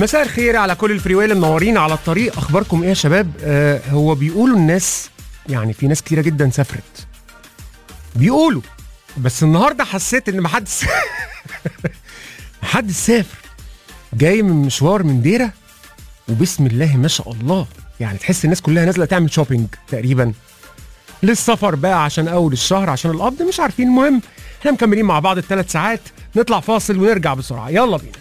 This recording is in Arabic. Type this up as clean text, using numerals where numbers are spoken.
مساء الخير على كل الفريويل المنورين على الطريق. اخباركم ايه يا شباب؟ هو بيقولوا الناس، يعني في ناس كتيره جدا سافرت بيقولوا، بس النهارده حسيت ان محدش سافر. جاي من مشوار من ديره وبسم الله ما شاء الله، يعني تحس الناس كلها نازله تعمل شوبينج تقريبا للسفر بقى عشان اول الشهر، عشان القبض، مش عارفين. المهم احنا مكملين مع بعض ال3 ساعات، نطلع فاصل ونرجع بسرعه، يلا بينا.